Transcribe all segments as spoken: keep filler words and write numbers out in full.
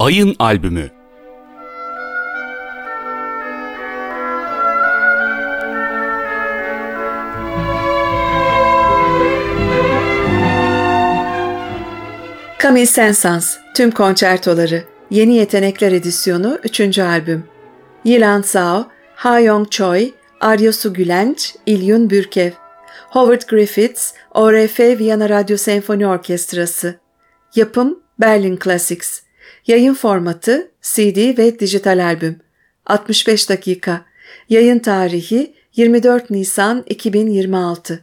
Ayın Albümü. Camille Saint-Saëns, Tüm Konçertoları, Yeni Yetenekler Edisyonu üçüncü albüm. Yilan Zhao, Ha Yong Choi, Arya Su Gülenç, İlyun Bürkev. Howard Griffiths, O R F Viyana Radyo Senfoni Orkestrası. Yapım Berlin Classics. Yayın formatı C D ve dijital albüm. altmış beş dakika. Yayın tarihi yirmi dört Nisan iki bin yirmi altı.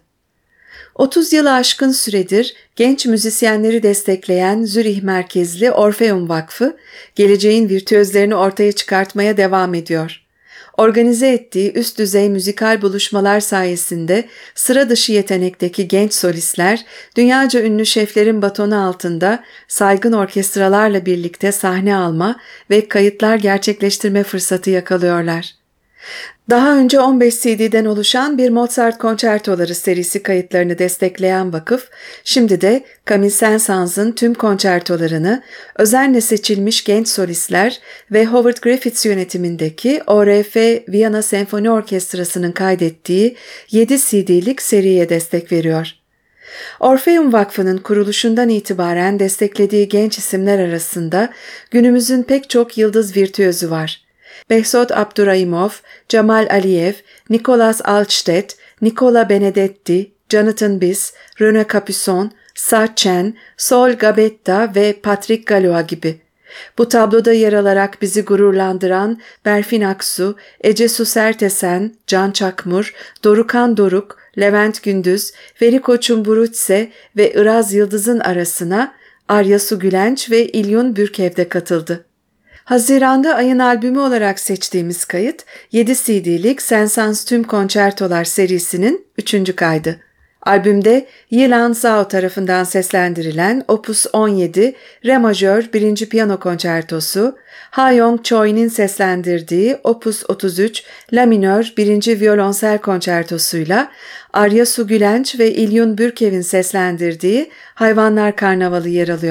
otuz yılı aşkın süredir genç müzisyenleri destekleyen Zürih merkezli Orfeum Vakfı, geleceğin virtüözlerini ortaya çıkartmaya devam ediyor. Organize ettiği üst düzey müzikal buluşmalar sayesinde sıra dışı yetenekteki genç solistler, dünyaca ünlü şeflerin batonu altında saygın orkestralarla birlikte sahne alma ve kayıtlar gerçekleştirme fırsatı yakalıyorlar. Daha önce on beş C D'den oluşan bir Mozart konçertoları serisi kayıtlarını destekleyen vakıf, şimdi de Camille Saint-Saëns'ın tüm konçertolarını özenle seçilmiş genç solistler ve Howard Griffiths yönetimindeki O R F Viyana Senfoni Orkestrası'nın kaydettiği yedi C D'lik seriye destek veriyor. Orfeum Vakfı'nın kuruluşundan itibaren desteklediği genç isimler arasında günümüzün pek çok yıldız virtüözü var. Behzod Abdurrahimov, Cemal Aliyev, Nicolas Altstedt, Nicola Benedetti, Jonathan Bis, René Capuçon, Sa Chen, Sol Gabetta ve Patrick Galois gibi. Bu tabloda yer alarak bizi gururlandıran Berfin Aksu, Ece Su Sertesen, Can Çakmur, Dorukan Doruk, Levent Gündüz, Veri Koçun Burutse ve Iraz Yıldız'ın arasına Arya Su Gülenç ve İlyun Bürkev de katıldı. Haziran'da ayın albümü olarak seçtiğimiz kayıt, yedi C D'lik Saint-Saëns Tüm Konçertolar serisinin üçüncü kaydı. Albümde Yilan Zhao tarafından seslendirilen Opus on yedi Re majör birinci Piyano Konçertosu, Ha Yong Choi'nin seslendirdiği Opus otuz üç La minör birinci Violonsel Konçertosuyla Arya Su Gülenç ve İlyun Bürkev'in seslendirdiği Hayvanlar Karnavalı yer alıyor.